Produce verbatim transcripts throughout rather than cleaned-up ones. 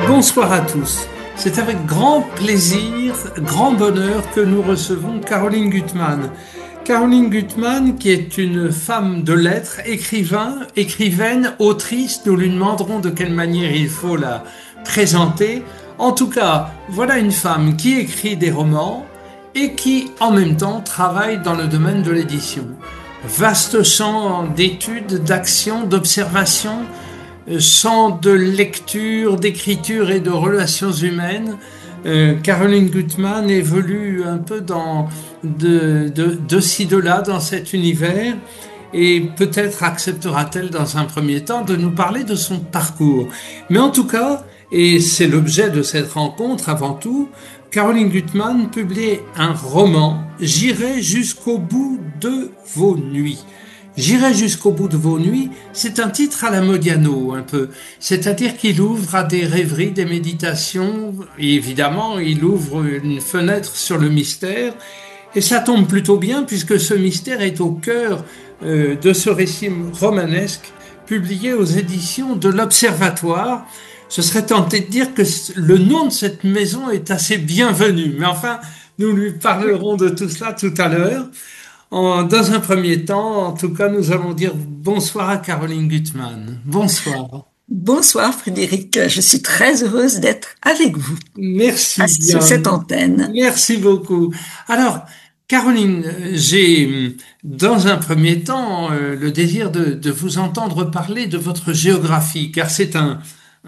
Bonsoir à tous. C'est avec grand plaisir, grand bonheur que nous recevons Caroline Gutmann. Caroline Gutmann, qui est une femme de lettres, écrivain, écrivaine, autrice. Nous lui demanderons de quelle manière il faut la présenter. En tout cas, voilà une femme qui écrit des romans et qui, en même temps, travaille dans le domaine de l'édition. Vaste champ d'études, d'action, d'observation, champ de lecture, d'écriture et de relations humaines. Euh, Caroline Gutmann évolue un peu dans de, de, de ci, de là dans cet univers et peut-être acceptera-t-elle dans un premier temps de nous parler de son parcours. Mais en tout cas, et c'est l'objet de cette rencontre avant tout, Caroline Gutmann publie un roman « J'irai jusqu'au bout de vos nuits ». J'irai jusqu'au bout de vos nuits, c'est un titre à la Modiano un peu, c'est-à-dire qu'il ouvre à des rêveries, des méditations, et évidemment il ouvre une fenêtre sur le mystère, et ça tombe plutôt bien puisque ce mystère est au cœur euh, de ce récit romanesque publié aux éditions de l'Observatoire. Je serais tenté de dire que le nom de cette maison est assez bienvenu, mais enfin nous lui parlerons de tout cela tout à l'heure. En, dans un premier temps, en tout cas, nous allons dire bonsoir à Caroline Gutmann. Bonsoir. Bonsoir Frédéric, je suis très heureuse d'être avec vous. Merci bien. Sur cette antenne. Merci beaucoup. Alors, Caroline, j'ai dans un premier temps euh, le désir de, de vous entendre parler de votre géographie, car c'est un,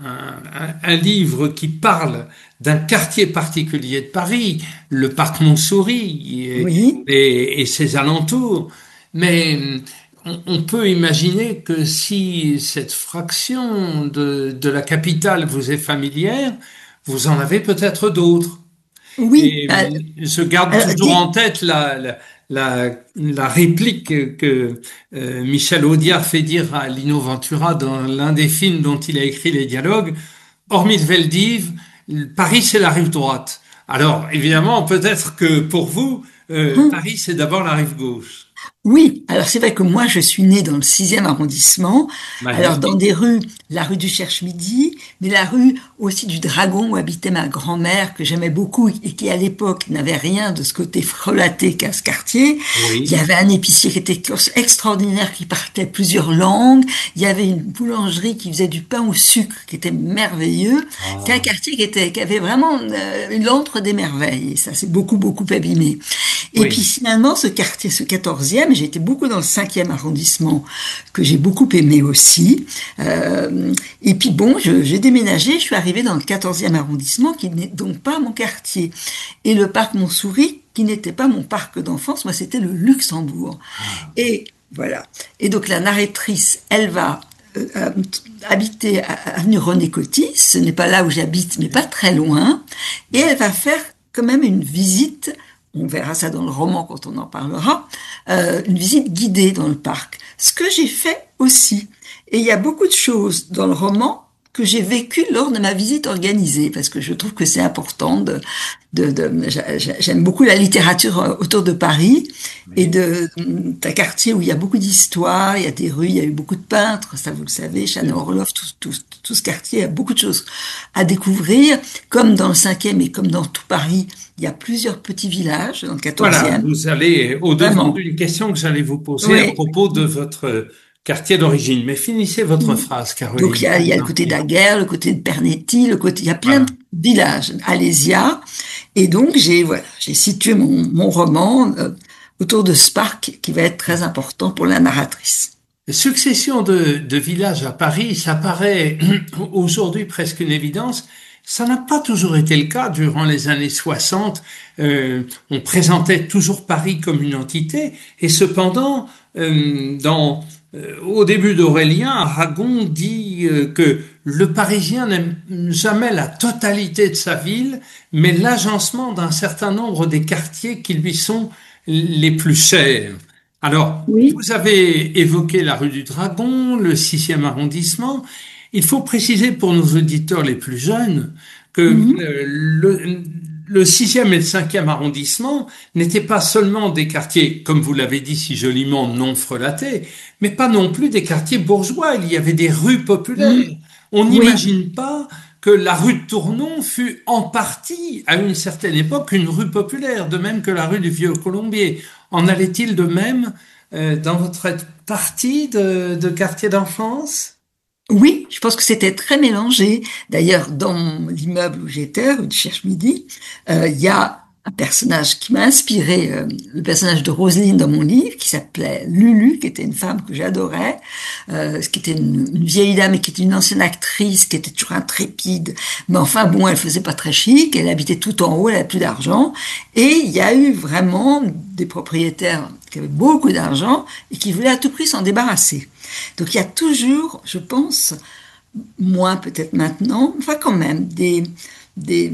un, un livre qui parle d'un quartier particulier de Paris, le parc Montsouris et, oui. et, et ses alentours. Mais on, on peut imaginer que si cette fraction de, de la capitale vous est familière, vous en avez peut-être d'autres. Oui. Et euh, je garde euh, toujours euh, en tête la, la, la, la réplique que euh, Michel Audiard fait dire à Lino Ventura dans l'un des films dont il a écrit les dialogues. Hormis Veldiv, Paris, c'est la rive droite. Alors, évidemment, peut-être que pour vous, euh, hum. Paris, c'est d'abord la rive gauche. Oui, alors c'est vrai que moi, je suis née dans le sixième arrondissement. Magnifique. Alors, dans des rues, la rue du Cherche-Midi, mais la rue aussi du Dragon où habitait ma grand-mère, que j'aimais beaucoup et qui, à l'époque, n'avait rien de ce côté frelaté qu'a ce quartier. Oui. Il y avait un épicier qui était extraordinaire, qui partait plusieurs langues. Il y avait une boulangerie qui faisait du pain au sucre, qui était merveilleux. Oh. C'était un quartier qui était, qui avait vraiment euh, l'antre des merveilles. Et ça s'est beaucoup, beaucoup abîmé. Et oui. puis, finalement, ce quartier, ce quatorzième, j'ai été beaucoup dans le cinquième arrondissement, que j'ai beaucoup aimé aussi. Euh, et puis bon, je, j'ai déménagé, je suis arrivée dans le quatorzième arrondissement, qui n'est donc pas mon quartier. Et le parc Montsouris, qui n'était pas mon parc d'enfance, moi c'était le Luxembourg. Et voilà. Et donc la narratrice, elle va euh, habiter à avenue René Coty, ce n'est pas là où j'habite, mais pas très loin. Et elle va faire quand même une visite. On verra ça dans le roman quand on en parlera, euh, une visite guidée dans le parc. Ce que j'ai fait aussi. Et il y a beaucoup de choses dans le roman que j'ai vécues lors de ma visite organisée, parce que je trouve que c'est important de, de, de j'aime beaucoup la littérature autour de Paris, oui. et de, d'un quartier où il y a beaucoup d'histoires, il y a des rues, il y a eu beaucoup de peintres, ça vous le savez, Chanel Orloff, tout, tout, tout ce quartier, il y a beaucoup de choses à découvrir, comme dans le cinquième et comme dans tout Paris. Il y a plusieurs petits villages dans le quatorzième. Voilà, vous allez au-devant d'une question que j'allais vous poser oui. à propos de votre quartier d'origine. Mais finissez votre oui. phrase, Caroline. Donc il y a, il y a le côté d'Aguerre, le côté de Pernetti, le côté, il y a plein voilà. de villages, Alésia. Et donc j'ai, voilà, j'ai situé mon, mon roman euh, autour de ce parc qui va être très important pour la narratrice. Succession de, de villages à Paris, ça paraît aujourd'hui presque une évidence. Ça n'a pas toujours été le cas. Durant les années soixante, euh, on présentait toujours Paris comme une entité. Et cependant, euh, dans, euh, au début d'Aurélien, Aragon dit euh, que le Parisien n'aime jamais la totalité de sa ville, mais l'agencement d'un certain nombre des quartiers qui lui sont les plus chers. Alors, oui. vous avez évoqué la rue du Dragon, le sixième arrondissement. Il faut préciser pour nos auditeurs les plus jeunes que mmh. le, le sixième et le cinquième arrondissement n'étaient pas seulement des quartiers, comme vous l'avez dit si joliment, non frelatés, mais pas non plus des quartiers bourgeois. Il y avait des rues populaires. Mmh. On n'imagine oui. pas que la rue de Tournon fut en partie, à une certaine époque, une rue populaire, de même que la rue du Vieux-Colombier. En allait-il de même euh, dans votre partie de, de quartier d'enfance? Oui, je pense que c'était très mélangé. D'ailleurs, dans l'immeuble où j'étais, rue du Cherche-Midi, euh, il y a un personnage qui m'a inspiré, euh, le personnage de Roselyne dans mon livre, qui s'appelait Lulu, qui était une femme que j'adorais, euh, qui était une, une vieille dame et qui était une ancienne actrice, qui était toujours intrépide. Mais enfin, bon, elle faisait pas très chic, elle habitait tout en haut, elle avait plus d'argent. Et il y a eu vraiment des propriétaires qui avaient beaucoup d'argent et qui voulaient à tout prix s'en débarrasser. Donc il y a toujours, je pense, moins peut-être maintenant, enfin quand même, des, des,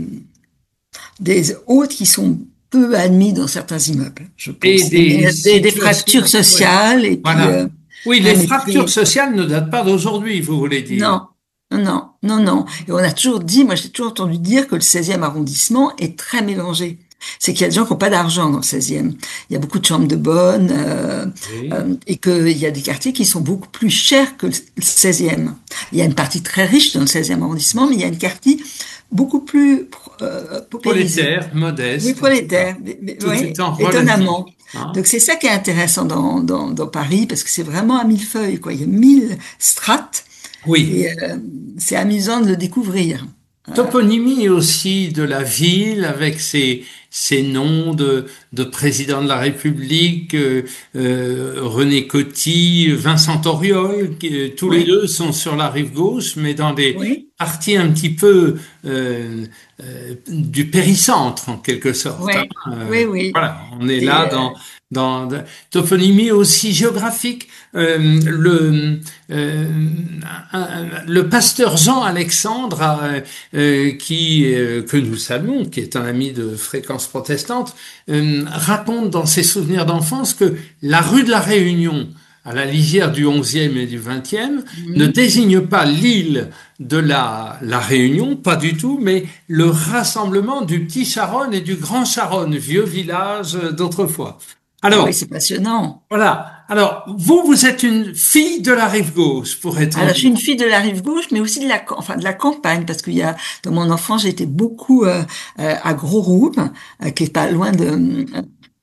des hôtes qui sont peu admis dans certains immeubles, je Et pense. des, Des, des, des situations, fractures sociales ouais. et puis Voilà. euh, Oui, un les fractures mépris. sociales ne datent pas d'aujourd'hui, vous voulez dire. Non, non, non, non. Et on a toujours dit, moi j'ai toujours entendu dire que le seizième arrondissement est très mélangé. C'est qu'il y a des gens qui n'ont pas d'argent dans le seizième. Il y a beaucoup de chambres de bonne euh, Oui. euh, et qu'il y a des quartiers qui sont beaucoup plus chers que le seizième. Il y a une partie très riche dans le seizième arrondissement, mais il y a une partie beaucoup plus euh, paupérisée. Prolétaire, Oui, modeste, en tout cas. prolétaire, mais- mais- Tout oui, étant relatif. étonnamment. Hein. Donc c'est ça qui est intéressant dans, dans, dans Paris, parce que c'est vraiment à millefeuille, quoi. Il y a mille strates Oui. et euh, c'est amusant de le découvrir. Euh, Toponymie aussi de la ville avec ses, ses noms de, de président de la République, euh, euh, René Coty, Vincent Auriol, qui, euh, tous les oui, deux sont sur la rive gauche, mais dans des oui, parties un petit peu euh, euh, du péricentre en quelque sorte. Hein. oui, Euh, oui, oui. voilà, on est Et, là euh, dans dans de- toponymie aussi géographique. Euh, le euh, un- le pasteur Jean Alexandre a, euh, qui euh, que nous saluons, qui est un ami de Fréquence protestante, euh, raconte dans ses souvenirs d'enfance que la rue de la Réunion, à la lisière du onzième et du vingtième, ne mhm. désigne pas l'île de la, la Réunion, pas du tout, mais le rassemblement du Petit Charonne et du Grand Charonne, vieux village d'autrefois. Ah oui, Alors, c'est passionnant. voilà. Alors, vous, vous êtes une fille de la rive gauche, pour être Alors, je suis honnête. une fille de la rive gauche, mais aussi de la, cam- enfin, de la campagne, parce qu'il y a, dans mon enfance, j'étais beaucoup euh, euh, à Gros-Roume, euh, qui est pas loin de euh,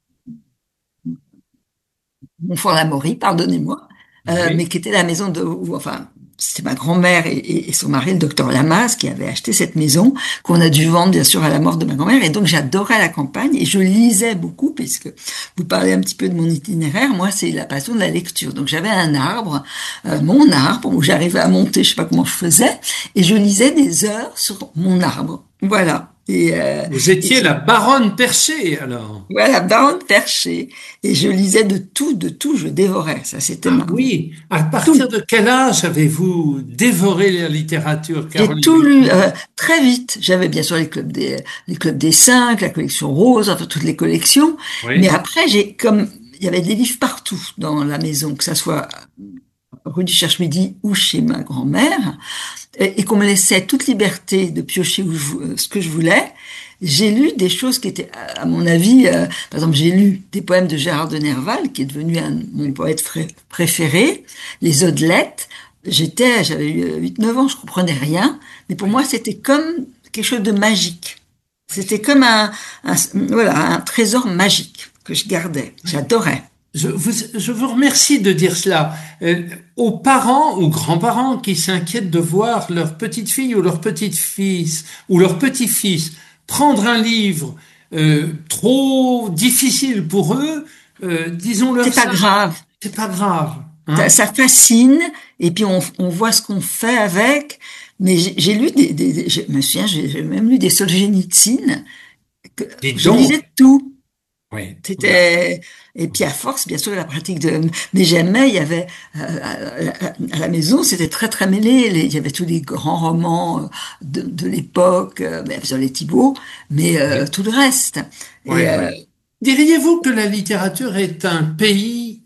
Montfort-l'Amaury, pardonnez-moi, euh, mais Oui. qui était la maison de, où, enfin, c'était ma grand-mère et, et- et son mari, le docteur Lamas, qui avait acheté cette maison, qu'on a dû vendre, bien sûr, à la mort de ma grand-mère. Et donc, j'adorais la campagne et je lisais beaucoup, puisque vous parlez un petit peu de mon itinéraire. Moi, c'est la passion de la lecture. Donc, j'avais un arbre, euh, mon arbre, où j'arrivais à monter, je sais pas comment je faisais, et je lisais des heures sur mon arbre. Voilà. Et, euh, Vous et étiez la baronne perchée, alors. voilà, baronne perchée. Et je lisais de tout, de tout, je dévorais. Ça, c'était Ah ma, oui. À partir tout. de quel âge avez-vous dévoré la littérature, J'ai Caroline tout lu Gutmann? euh, très vite. J'avais bien sûr les clubs des les clubs des cinq, la collection Rose, enfin toutes les collections. Mais Oui. après, j'ai comme il y avait des livres partout dans la maison, que ça soit rue du Cherche-Midi ou chez ma grand-mère, et, et qu'on me laissait toute liberté de piocher où je, vou- ce que je voulais. J'ai lu des choses qui étaient, à mon avis, euh, par exemple, j'ai lu des poèmes de Gérard de Nerval, qui est devenu un, mon poète fré- préféré, les Odelettes. J'étais, j'avais eu huit neuf ans, je comprenais rien, mais pour moi, c'était comme quelque chose de magique. C'était comme un, un, voilà, un trésor magique que je gardais. J'adorais. Je vous, je vous remercie de dire cela. Euh, aux parents ou grands-parents qui s'inquiètent de voir leur petite fille ou leur petite fils ou leur petit-fils prendre un livre euh, trop difficile pour eux, euh, disons-leur C'est pas ça, grave. c'est pas grave. Ça, Hein? ça fascine, et puis on, on voit ce qu'on fait avec. Mais j'ai j'ai lu des, des, des- je me souviens, j'ai j'ai même lu des Solzhenitsyn, que Dites je donc. lisais tout. Oui, voilà. C'était, et puis à force, bien sûr, la pratique de, mais j'aimais, il y avait, euh, à, à- à la maison, c'était très, très mêlé. Les- il y avait tous les grands romans euh, de, de l'époque, euh, bien sûr les Thibault, mais euh, Oui, tout le reste. oui, Et, euh, oui. Diriez-vous que la littérature est un pays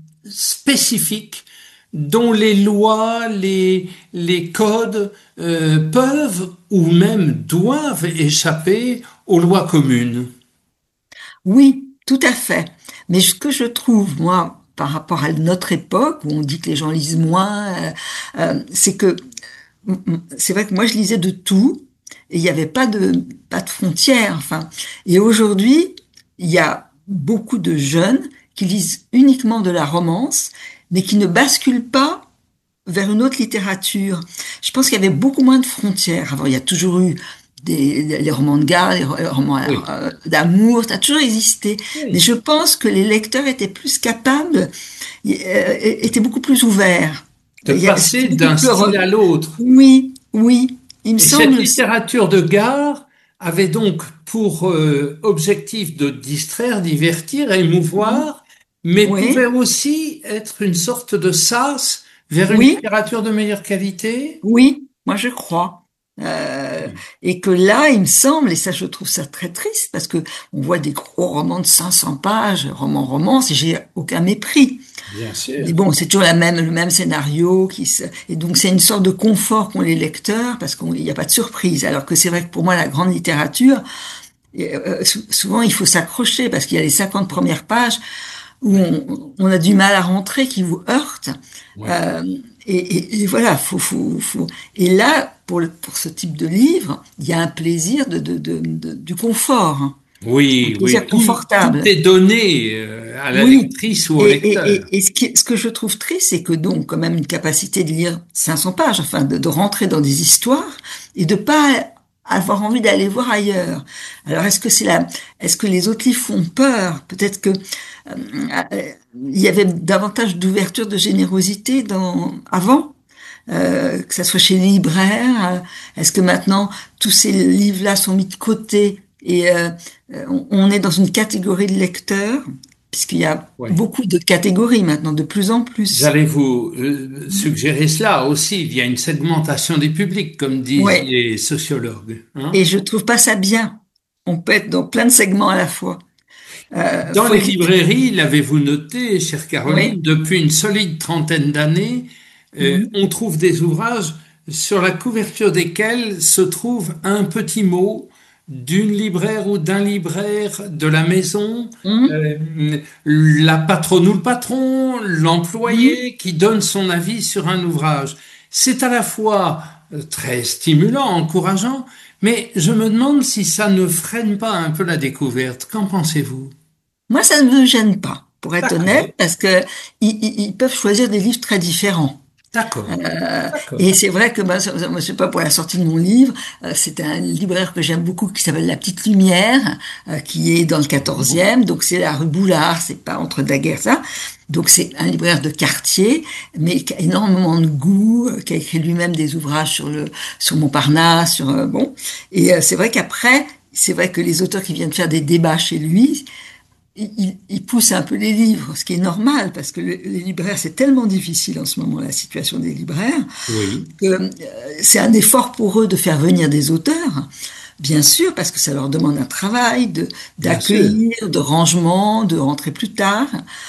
spécifique dont les lois, les, les codes euh, peuvent ou même doivent échapper aux lois communes? oui, tout à fait. Mais ce que je trouve, moi, par rapport à notre époque, où on dit que les gens lisent moins, euh, euh, c'est que c'est vrai que moi je lisais de tout et il n'y avait pas de pas de frontières. Enfin, et aujourd'hui il y a beaucoup de jeunes qui lisent uniquement de la romance, mais qui ne basculent pas vers une autre littérature. Je pense qu'il y avait beaucoup moins de frontières. Avant, il y a toujours eu des, les romans de gare, les romans Oui. euh, d'amour, ça a toujours existé. Oui. Mais je pense que les lecteurs étaient plus capables, euh, étaient beaucoup plus ouverts. De Il y a- passer c'était d'un beaucoup plus style re- à l'autre. Oui, oui, il me Et cette semble. littérature de gare avait donc pour euh, objectif de distraire, divertir, émouvoir, mais pouvait Oui, aussi être une sorte de sas vers une oui, littérature de meilleure qualité. oui, moi je crois. Euh, et que là, il me semble, et ça je trouve ça très triste, parce que on voit des gros romans de cinq cents pages, romans romance, et j'ai aucun mépris. Bien Mais sûr. bon, c'est toujours la même, le même scénario qui se, et donc c'est une sorte de confort qu'ont les lecteurs, parce qu'il n'y a pas de surprise. Alors que c'est vrai que pour moi, la grande littérature, euh, souvent il faut s'accrocher, parce qu'il y a les cinquante premières pages où on, on a du mal à rentrer, qui vous heurtent. Ouais. Euh, et, et, et voilà, faut, faut, faut. Et là, pour, le, pour ce type de livre, il y a un plaisir de, de, de, de du confort, hein. Un Oui, oui, plaisir tout, tout confortable. est donné euh, à la Oui. lectrice ou au Et, et, lecteur. et, et ce, qui, ce que je trouve triste, c'est que donc, quand même, une capacité de lire cinq cents pages, enfin, de, de rentrer dans des histoires et de pas avoir envie d'aller voir ailleurs. Alors, est-ce que c'est la, est-ce que les autres livres font peur? Peut-être que euh, euh, il y avait davantage d'ouverture, de générosité dans avant, euh, que ça soit chez les libraires. euh, Est-ce que maintenant tous ces livres-là sont mis de côté et euh, euh, on, on est dans une catégorie de lecteurs, puisqu'il y a Oui. beaucoup de catégories maintenant, de plus en plus. J'allais vous euh, suggérer cela aussi. Il y a une segmentation des publics, comme disent Ouais. les sociologues, hein. Et je trouve pas ça bien. On peut être dans plein de segments à la fois. Euh, Dans faut les écrire. librairies, l'avez-vous noté, chère Oui. Caroline, depuis une solide trentaine d'années, euh, Mhm. on trouve des ouvrages sur la couverture desquels se trouve un petit mot d'une libraire ou d'un libraire de la maison, Mhm. euh, la patronne ou le patron, Mhm. l'employé qui donne son avis sur un ouvrage. C'est à la fois euh, très stimulant, encourageant, mais je me demande si ça ne freine pas un peu la découverte. Qu'en pensez-vous? Moi, ça ne me gêne pas, pour être honnête, D'accord, parce que ils, ils- ils peuvent choisir des livres très différents. d'accord, Euh, d'accord. et c'est vrai que ben, ça- ça- moi, je sais pas, pour la sortie de mon livre, euh, c'est un libraire que j'aime beaucoup qui s'appelle La Petite Lumière, euh, qui est dans le quatorzième, donc c'est la rue Boulard, c'est pas entre Daguerre, ça. Donc c'est un libraire de quartier, mais qui a énormément de goût, euh, qui a écrit lui-même des ouvrages sur le sur Montparnasse, sur euh, bon. Et euh, c'est vrai qu'après, c'est vrai que les auteurs qui viennent faire des débats chez lui, il, il pousse un peu les livres, ce qui est normal, parce que le- les libraires, c'est tellement difficile en ce moment, la situation des libraires, Oui, que euh, c'est un effort pour eux de faire venir des auteurs, bien sûr, parce que ça leur demande un travail de bien sûr. d'accueillir, de rangement, de rentrer plus tard.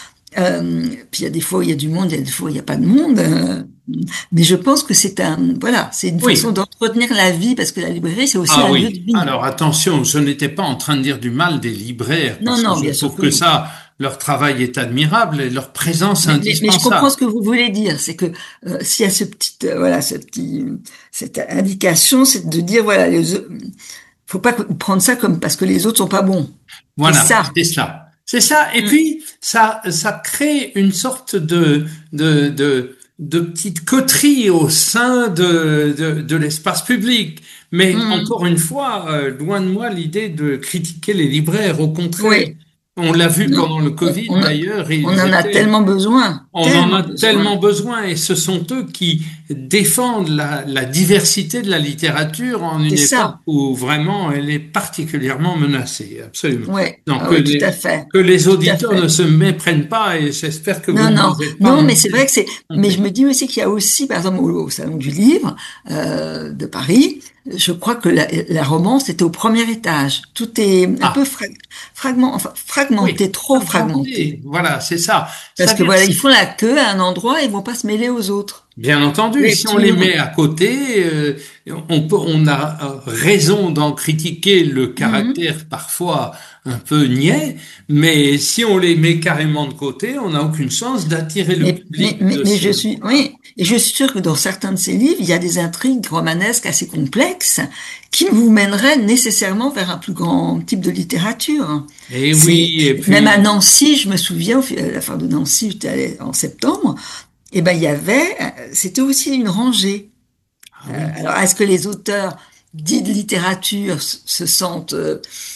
Euh, puis il y a des fois où il y a du monde, il y a des fois où il n'y a pas de monde. euh, mais je pense que c'est un, voilà, c'est une façon Oui. d'entretenir la vie, parce que la librairie, c'est aussi Ah un lieu de oui. vie. Alors attention, je n'étais pas en train de dire du mal des libraires, Non, parce que non, je bien sûr trouve que que non. ça, leur travail est admirable et leur présence Mais, mais, mais je comprends indispensable. ce que vous voulez dire, c'est que euh, s'il y a ce petit, euh, voilà, ce petit, cette indication, c'est de dire voilà, les, au- faut pas que- prendre ça comme parce que les autres sont pas bons. C'est Voilà, ça. c'est ça. C'est ça. Et Mm. puis, ça, ça crée une sorte de, de, de, de petite coterie au sein de, de, de l'espace public. Mais Mm. encore une fois, euh, loin de moi l'idée de critiquer les libraires. Au contraire, Oui. on l'a vu Non. pendant le On, Covid on, a- d'ailleurs, on ils en a étaient. tellement besoin, On en tellement a besoin. tellement besoin et ce sont eux qui défendent la, la diversité de la littérature en C'est une époque ça. où vraiment elle est particulièrement menacée, absolument. Ouais. Donc Ah que ouais, tout à les, fait. que les Tout à auditeurs ne fait. se méprennent pas et j'espère que vous Non, ne non, les avez pas non, non mais c'est vrai plus que c'est. Mais je trompés. me dis aussi qu'il y a aussi, par exemple, au, au Salon du Livre euh, de Paris, je crois que la, la romance était au premier étage. Tout est un peu Ah, fra- fragment, enfin, oui, fragmenté, trop fragmenté. fragmenté, voilà, c'est ça. Parce que C'est-à-dire, voilà, ils font la queue à un endroit et ils vont pas se mêler aux autres. bien entendu, Les si on petits les mondes. met à côté, euh, on peut, on a euh, raison d'en critiquer le Mhm. caractère parfois un peu niais, mais si on les met carrément de côté, on n'a aucune chance d'attirer le Mais, mais, public mais, de mais ce je suis, genre-là. oui. Et je suis sûre que dans certains de ces livres, il y a des intrigues romanesques assez complexes qui vous mèneraient nécessairement vers un plus grand type de littérature. Et oui, et puis... Même à Nancy, je me souviens, à la fin de Nancy, j'étais allée en septembre, et ben il y avait, c'était aussi une rangée. Ah oui. euh, alors, est-ce que les auteurs dits de littérature se sentent... Euh,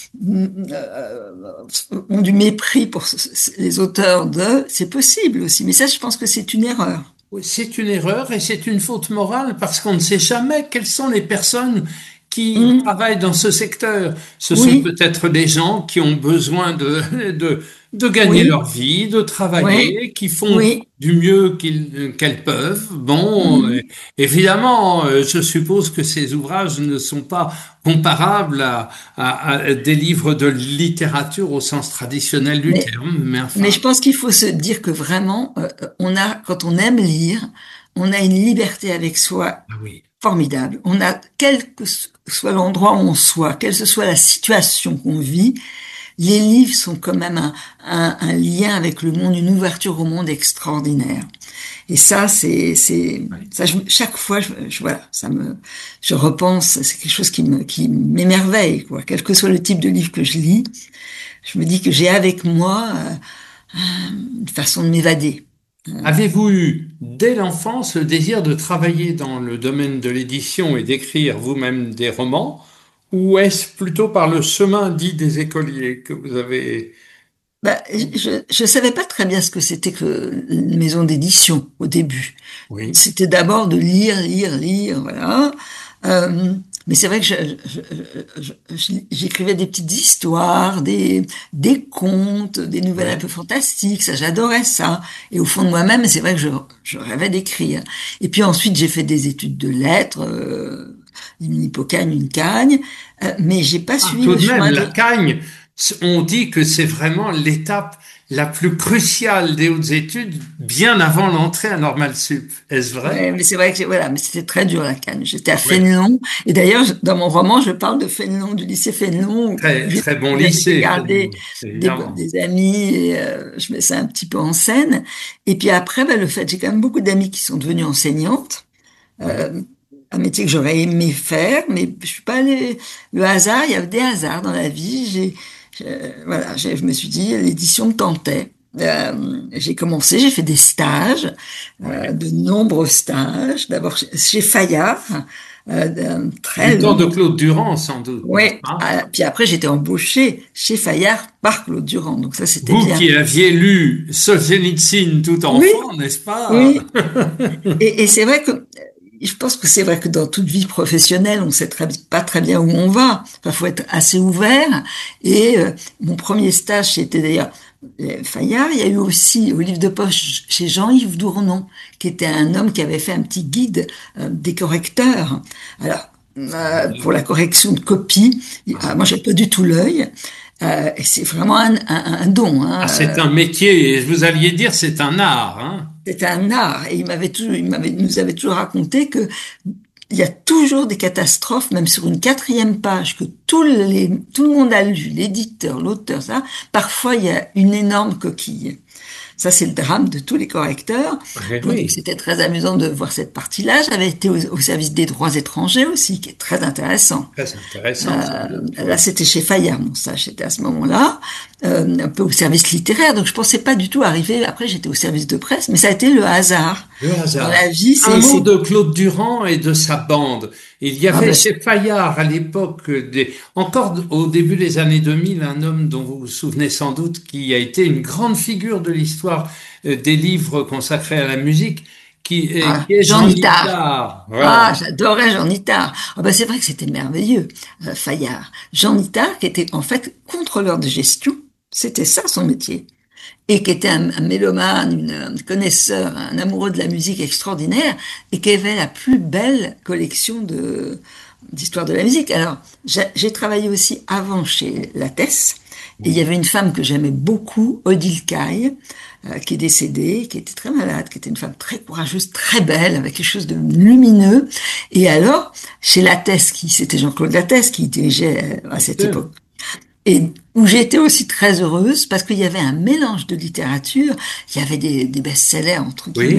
ont du mépris pour les auteurs de, c'est possible aussi, mais ça je pense que c'est une erreur. Oui, c'est une erreur et c'est une faute morale parce qu'on ne sait jamais quelles sont les personnes qui mmh. travaillent dans ce secteur. Ce oui. sont peut-être des gens qui ont besoin de de, de gagner oui. leur vie, de travailler, oui. qui font oui. du mieux qu'ils, qu'elles peuvent. Bon, mmh. évidemment, je suppose que ces ouvrages ne sont pas comparables à, à, à des livres de littérature au sens traditionnel du mais, terme. Mais, enfin... mais je pense qu'il faut se dire que vraiment, euh, on a, quand on aime lire, on a une liberté avec soi. Ah oui. Formidable. On a, quel que soit l'endroit où on soit, quelle que soit la situation qu'on vit, les livres sont quand même un, un, un lien avec le monde, une ouverture au monde extraordinaire. Et ça, c'est, c'est, ça, je, chaque fois, je, je, voilà, ça me, je repense, c'est quelque chose qui me, qui m'émerveille, quoi. Quel que soit le type de livre que je lis, je me dis que j'ai avec moi euh, une façon de m'évader. Avez-vous eu, dès l'enfance, le désir de travailler dans le domaine de l'édition et d'écrire vous-même des romans, ou est-ce plutôt par le chemin dit des écoliers que vous avez... Bah, je je savais pas très bien ce que c'était que une maison d'édition au début. Oui. C'était d'abord de lire, lire, lire, voilà. Euh, mais c'est vrai que je, je, je, je, j'écrivais des petites histoires, des des contes, des nouvelles ouais. un peu fantastiques. Ça, j'adorais ça. Et au fond de moi-même, c'est vrai que je je rêvais d'écrire. Et puis ensuite, j'ai fait des études de lettres. Euh, une hypocagne, une cagne, euh, mais j'ai pas ah, suivi tout le de chemin même, de... la cagne, on dit que c'est vraiment l'étape la plus cruciale des hautes études, bien avant l'entrée à Normal Sup. Est-ce vrai? Ouais, mais c'est vrai que voilà, mais c'était très dur la cagne. J'étais à Fénelon, ouais. Et d'ailleurs dans mon roman, je parle de Fénelon, du lycée Fénelon. Très très bon lycée. J'ai gardé des, des amis et euh, je mets ça un petit peu en scène. Et puis après, bah, le fait, j'ai quand même beaucoup d'amis qui sont devenues enseignantes. Ouais. Euh, un métier que j'aurais aimé faire, mais je suis pas allée. Le hasard, il y a des hasards dans la vie. J'ai, j'ai voilà, j'ai, je me suis dit, l'édition me tentait. Euh, j'ai commencé, j'ai fait des stages, euh, de nombreux stages. D'abord chez Fayard, euh, très le temps de Claude Durand, sans doute. Oui. Euh, puis après, j'étais embauchée chez Fayard par Claude Durand. Donc ça, c'était Vous bien. Vous qui aviez lu Solzhenitsyn tout enfant, oui. N'est-ce pas? Oui. et, et c'est vrai que je pense que c'est vrai que dans toute vie professionnelle, on sait très, pas très bien où on va. Enfin, faut être assez ouvert. Et euh, mon premier stage, c'était d'ailleurs Fayard. Il y a eu aussi au livre de poche chez Jean-Yves Dournon, qui était un homme qui avait fait un petit guide euh, des correcteurs. Alors, euh, pour la correction de copies, euh, moi, j'ai pas du tout l'œil. Euh, et c'est vraiment un, un, un don. Hein. Ah, c'est un métier. Vous alliez dire, c'est un art. Hein. C'est un art. Et il m'avait toujours, il m'avait, nous avait toujours raconté que il y a toujours des catastrophes, même sur une quatrième page que tous les, tout le monde a lu, l'éditeur, l'auteur, ça. Parfois, il y a une énorme coquille. Ça, c'est le drame de tous les correcteurs. Oui, oui. Donc, c'était très amusant de voir cette partie-là. J'avais été au, au service des droits étrangers aussi, qui est très intéressant. Très intéressant. Euh, là, c'était chez Fayard, mon stage. C'était à ce moment-là, euh, un peu au service littéraire. Donc, je pensais pas du tout arriver. Après, j'étais au service de presse, mais ça a été le hasard. Le hasard. Dans la vie, c'est, un mot c'est... de Claude Durand et de sa bande. Il y avait ah ben... chez Fayard, à l'époque, des... encore au début des années deux mille, un homme dont vous vous souvenez sans doute, qui a été une grande figure de l'histoire des livres consacrés à la musique, qui, ah, qui est Jean, Jean Itard. Itard. Voilà. Ah, j'adorais Jean Itard. Ah ben c'est vrai que c'était merveilleux, euh, Fayard. Jean Itard, qui était en fait contrôleur de gestion, c'était ça son métier, et qui était un, un mélomane, une, un connaisseur, un amoureux de la musique extraordinaire, et qui avait la plus belle collection de d'histoire de la musique. Alors, j'ai, j'ai travaillé aussi avant chez Lattès, et il y avait une femme que j'aimais beaucoup, Odile Caille, euh, qui est décédée, qui était très malade, qui était une femme très courageuse, très belle, avec quelque chose de lumineux. Et alors, chez Lattès, qui c'était Jean-Claude Lattès qui dirigeait à cette Bien. époque, et où j'étais aussi très heureuse, parce qu'il y avait un mélange de littérature, il y avait des, des best-sellers, entre guillemets, oui.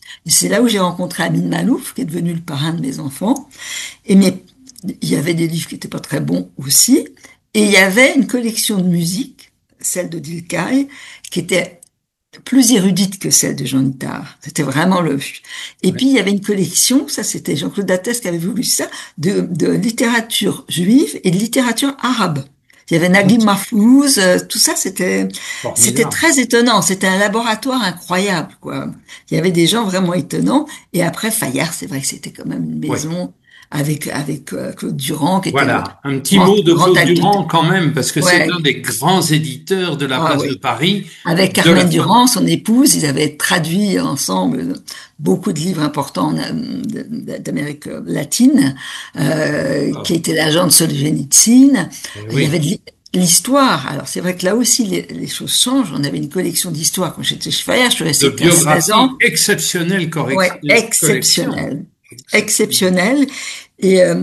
Et c'est là où j'ai rencontré Amin Malouf, qui est devenu le parrain de mes enfants. Et mais il y avait des livres qui étaient pas très bons aussi. Et il y avait une collection de musique, celle de Dilkay, qui était plus érudite que celle de Jean Itard. C'était vraiment le... Et puis, il y avait une collection, ça c'était Jean-Claude Dattès qui avait voulu ça, de, de littérature juive et de littérature arabe. Il y avait Naguib Mahfouz, euh, tout ça, c'était, c'était très étonnant. C'était un laboratoire incroyable, quoi. Il y avait des gens vraiment étonnants. Et après, Fayard, c'est vrai que c'était quand même une maison... Ouais. Avec avec euh, Claude Durand qui voilà, était un petit grand, mot de Claude acteur. Durand quand même parce que ouais. c'est un des grands éditeurs de la place ah, oui. de Paris. Avec Carmen Durand, son épouse, ils avaient traduit ensemble beaucoup de livres importants d'Amérique latine, euh, oh. qui était l'agent de Solzhenitsyn. Oui. Il y avait de l'histoire. Alors c'est vrai que là aussi les, les choses changent. On avait une collection d'histoire quand j'étais chez Fayard, je suis restée quinze seize ans. Exceptionnelle correction. Ouais, exceptionnelle. Exceptionnel. Et euh,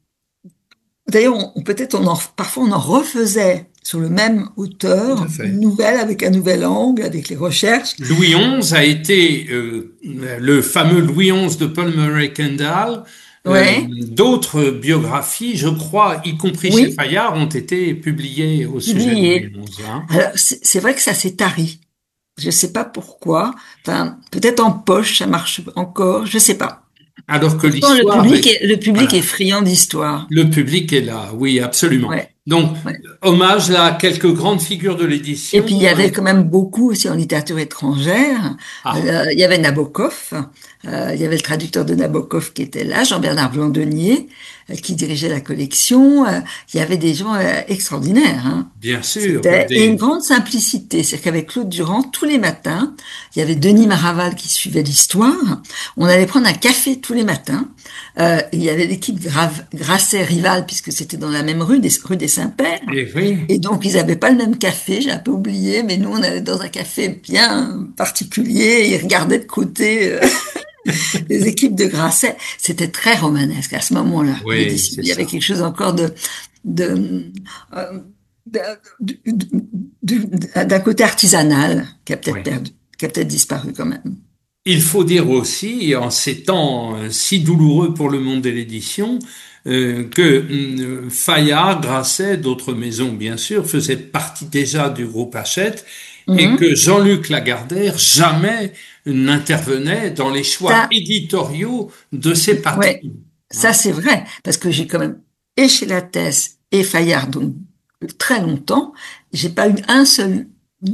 d'ailleurs, on, on, peut-être on en, parfois on en refaisait sur le même auteur, une nouvelle avec un nouvel angle, avec les recherches. Louis onze a été euh, le fameux Louis onze de Paul Murray Kendall. Ouais. Euh, d'autres biographies, je crois, y compris oui. chez Fayard, ont été publiées au sujet Publié. de Louis onze. Hein. Alors, c'est, c'est vrai que ça s'est tari. Je sais pas pourquoi. Enfin, peut-être en poche, ça marche encore. Je sais pas. Alors que Pourtant, l'histoire... Le public, est, le public voilà. est friand d'histoire. Le public est là, oui, absolument. Ouais. Donc, ouais. hommage là à quelques grandes figures de l'édition. Et puis, il y avait quand même beaucoup aussi en littérature étrangère. Ah. Euh, il y avait Nabokov. Euh, il y avait le traducteur de Nabokov qui était là, Jean-Bernard Blandonnier, euh, qui dirigeait la collection. Euh, il y avait des gens euh, extraordinaires. Hein. Bien sûr. Des... Des... Et une grande simplicité. C'est-à-dire qu'avec Claude Durand, tous les matins, il y avait Denis Maraval qui suivait l'histoire. On allait prendre un café tous les matins. Euh, il y avait l'équipe Grave, Grasset-Rival, puisque c'était dans la même rue, des, rue des Saint-Pères. Et, oui. Et donc, ils n'avaient pas le même café, j'ai un peu oublié, mais nous, on allait dans un café bien particulier, ils regardaient de côté... Euh... les équipes de Grasset, c'était très romanesque à ce moment-là. Oui, il y avait ça. Quelque chose encore de, de, euh, de, de, de, de d'un côté artisanal qui a peut-être oui. perdu, qui a peut-être disparu quand même. Il faut dire aussi, en ces temps si douloureux pour le monde de l'édition, euh, que euh, Fayard, Grasset, d'autres maisons bien sûr, faisaient partie déjà du groupe Hachette. Mm-hmm. Et que Jean-Luc Lagardère jamais n'intervenait dans les choix ça, éditoriaux de ses parties. Ouais, ça c'est vrai, parce que j'ai quand même, et chez Lattès et Fayard, donc très longtemps, j'ai pas eu un seul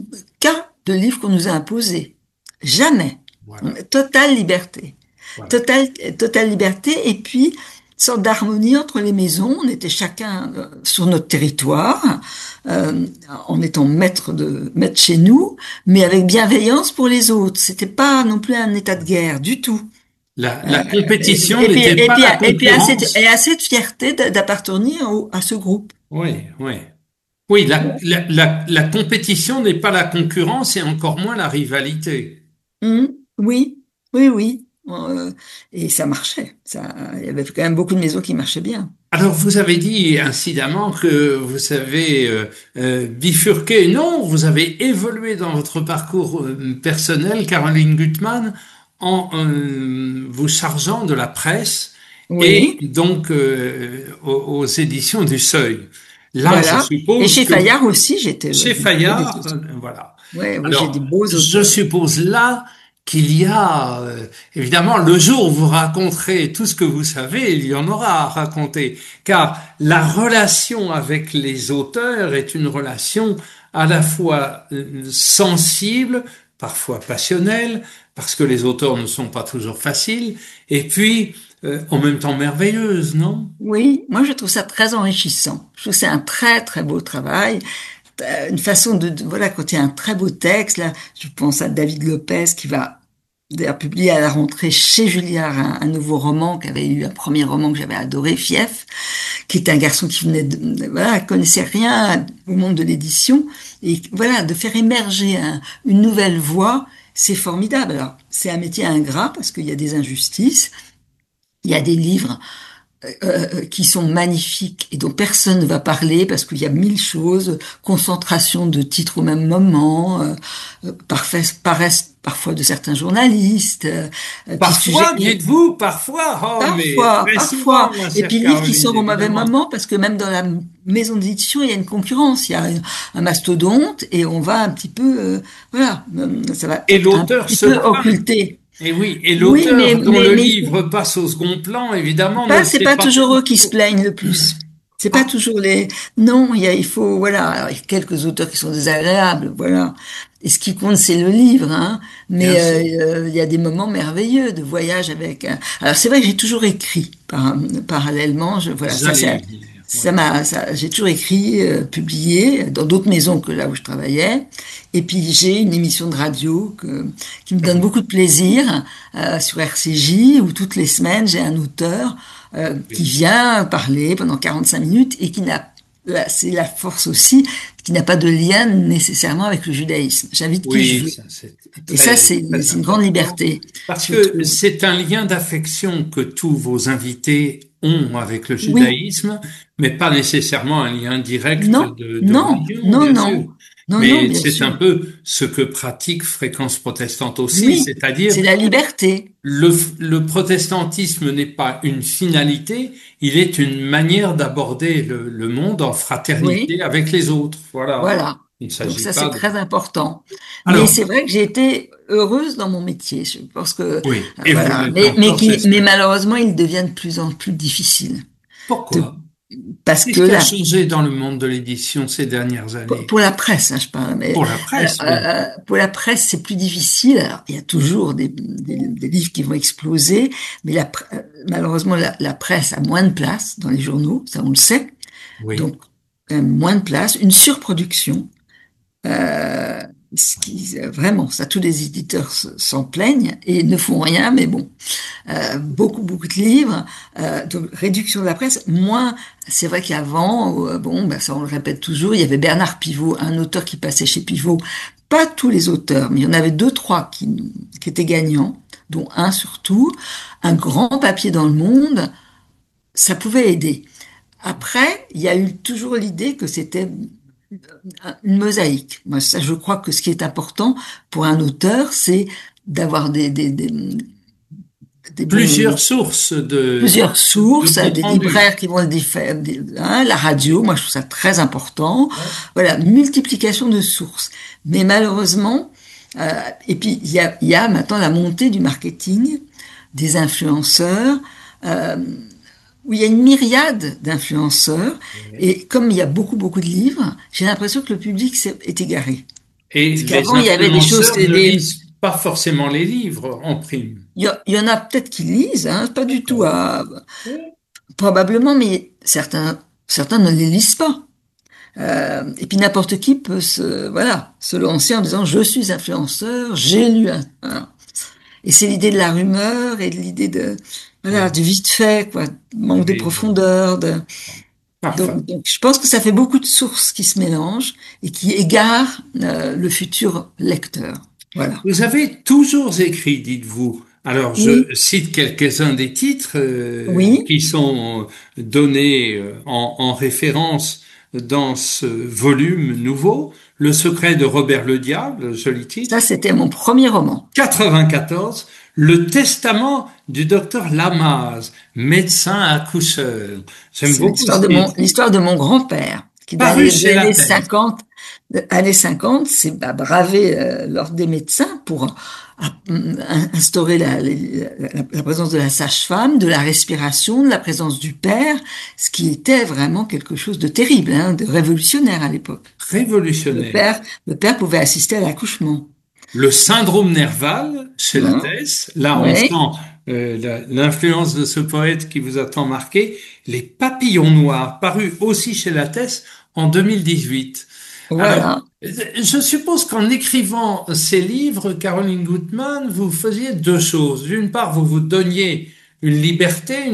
cas de livre qu'on nous a imposé. Jamais. Voilà. Totale liberté. Voilà. Totale, totale liberté, et puis, sorte d'harmonie entre les maisons. On était chacun euh, sur notre territoire, euh, en étant maître de maître chez nous, mais avec bienveillance pour les autres. C'était pas non plus un état de guerre du tout. La, la compétition euh, n'était pas et puis, la concurrence. Et puis assez, et assez de fierté d'appartenir au, à ce groupe. Oui, oui. Oui, la, la, la, la compétition n'est pas la concurrence et encore moins la rivalité. Mmh, oui, oui, oui. Euh, et ça marchait. Ça, il y avait quand même beaucoup de maisons qui marchaient bien. Alors, vous avez dit incidemment que vous avez euh, euh, bifurqué. Non, vous avez évolué dans votre parcours euh, personnel, Caroline Gutmann, en euh, vous chargeant de la presse oui. et donc euh, aux, aux éditions du Seuil. Là, voilà. je suppose et chez que... Fayard aussi, j'étais... Chez Fayard, euh, voilà. Ouais, oui, alors, j'ai des beaux auteurs. Je suppose là qu'il y a, euh, évidemment, le jour où vous raconterez tout ce que vous savez, il y en aura à raconter, car la relation avec les auteurs est une relation à la fois euh, sensible, parfois passionnelle, parce que les auteurs ne sont pas toujours faciles, et puis euh, en même temps merveilleuse, non? Oui, moi je trouve ça très enrichissant. Je trouve que c'est un très très beau travail. Une façon de, de voilà, quand il y a un très beau texte, là, je pense à David Lopez qui va d'ailleurs publier à la rentrée chez Julliard un, un nouveau roman, qui avait eu un premier roman que j'avais adoré, Fief, qui était un garçon qui venait de, voilà, connaissait rien au monde de l'édition, et voilà, de faire émerger un, une nouvelle voie, c'est formidable. Alors, c'est un métier ingrat parce qu'il y a des injustices, il y a des livres euh, qui sont magnifiques et dont personne ne va parler parce qu'il y a mille choses, concentration de titres au même moment, euh, parfait, paraissent parfois de certains journalistes. Euh, parfois, dites-vous, parfois, oh, parfois, mais parfois. Souvent, et puis livres qui sortent au mauvais moment parce que même dans la maison d'édition, il y a une concurrence, il y a un, un mastodonte et on va un petit peu, euh, voilà, ça va et l'auteur un petit se peu occulter. Et oui, et l'auteur oui, mais, dont mais, le mais, livre passe au second plan, évidemment, pas, ne c'est sait pas, pas toujours eux qui se plaignent le plus. C'est pas ah. toujours les. Non, il y a, il faut, voilà. Alors, il y a quelques auteurs qui sont désagréables, voilà. Et ce qui compte, c'est le livre, hein. Mais euh, euh, il y a des moments merveilleux de voyage avec. Un... Alors c'est vrai que j'ai toujours écrit par, parallèlement. Je, voilà, ça, ça, ça m'a, ça, j'ai toujours écrit, euh, publié dans d'autres maisons que là où je travaillais. Et puis j'ai une émission de radio que, qui me donne beaucoup de plaisir euh, sur R C J où toutes les semaines j'ai un auteur euh, qui vient parler pendant quarante-cinq minutes et qui n'a, c'est la force aussi, qui n'a pas de lien nécessairement avec le judaïsme. J'invite oui, qui je veux. Ça, et ça, c'est, c'est une grande liberté. Parce que trouve. C'est un lien d'affection que tous vos invités ont avec le judaïsme, oui. Mais pas nécessairement un lien direct non, de, de non, religion, non, bien non. sûr. Non, mais non, c'est sûr. un peu ce que pratique Fréquence protestante aussi, oui, c'est-à-dire c'est la liberté. Le, le protestantisme n'est pas une finalité, il est une manière d'aborder le, le monde en fraternité oui. avec les autres. Voilà. Voilà. Il Donc ça, pas c'est de... très important. Alors, mais c'est vrai que j'ai été heureuse dans mon métier. Je pense que oui. Et voilà. vous mais mais, qui, mais malheureusement, il devient de plus en plus difficile. Pourquoi de... Parce Qu'est-ce que qui a la... changé dans le monde de l'édition ces dernières années? Pour, pour la presse, hein, je parle. Mais, pour la presse, euh, oui. euh, pour la presse, c'est plus difficile. Alors, il y a toujours des, des, des livres qui vont exploser, mais la, malheureusement, la, la presse a moins de place dans les journaux, ça on le sait. Oui. Donc, euh, moins de place, une surproduction. Euh, ce qui, vraiment, ça, tous les éditeurs s'en plaignent et ne font rien, mais bon, euh, beaucoup, beaucoup de livres, euh, donc réduction de la presse, moins, c'est vrai qu'avant, euh, bon, ben ça on le répète toujours, il y avait Bernard Pivot, un auteur qui passait chez Pivot, pas tous les auteurs, mais il y en avait deux, trois qui, qui étaient gagnants, dont un surtout, un grand papier dans le monde, ça pouvait aider. Après, il y a eu toujours l'idée que c'était une mosaïque. Moi, ça, je crois que ce qui est important pour un auteur, c'est d'avoir des, des, des, des plusieurs bons, sources de plusieurs sources, de des libraires qui vont le diffère, hein, la radio. Moi, je trouve ça très important. Ouais. Voilà, multiplication de sources. Mais malheureusement, euh, et puis il y a, il y a maintenant la montée du marketing, des influenceurs. Euh, où il y a une myriade d'influenceurs, oui. Et comme il y a beaucoup, beaucoup de livres, j'ai l'impression que le public est égaré. Et les influenceurs il y avait des choses, ne des... lisent pas forcément les livres en prime. Il y, a, il y en a peut-être qui lisent, hein, pas du tout à... Oui. Probablement, mais certains, certains ne les lisent pas. Euh, et puis n'importe qui peut se, voilà, se lancer en disant « je suis influenceur, j'ai lu un... » voilà. Et c'est l'idée de la rumeur et de l'idée de... Voilà, du vite fait, quoi, manque de profondeur. De... Donc, donc, je pense que ça fait beaucoup de sources qui se mélangent et qui égarent euh, le futur lecteur. Voilà. Vous avez toujours écrit, dites-vous. Alors, je oui. cite quelques-uns des titres euh, oui. qui sont donnés en, en référence dans ce volume nouveau. Le secret de Robert le Diable, joli titre. Ça, c'était mon premier roman. quatre-vingt-quatorze. Le testament du docteur Lamaze, médecin accoucheur. J'aime beaucoup l'histoire de, mon, l'histoire de mon grand-père, qui dans les années cinquante, années cinquante, s'est bah, bravé euh, l'ordre des médecins pour euh, instaurer la, la, la présence de la sage-femme, de la respiration, de la présence du père, ce qui était vraiment quelque chose de terrible, hein, de révolutionnaire à l'époque. Révolutionnaire. Le père, le père pouvait assister à l'accouchement. Le syndrome nerval chez la Thèse, là oui. On sent euh, l'influence de ce poète qui vous a tant marqué. Les papillons noirs, paru aussi chez la Thèse en deux mille dix-huit. Voilà. Alors, je suppose qu'en écrivant ces livres, Caroline Gutmann, vous faisiez deux choses. D'une part, vous vous donniez une liberté,